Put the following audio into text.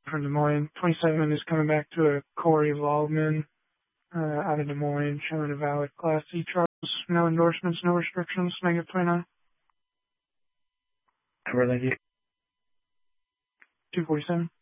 from Des Moines. 27 is coming back to a Corey Waldman out of Des Moines, showing a valid Class C Charles. No endorsements, no restrictions. Negative 29. Over, thank you. 247.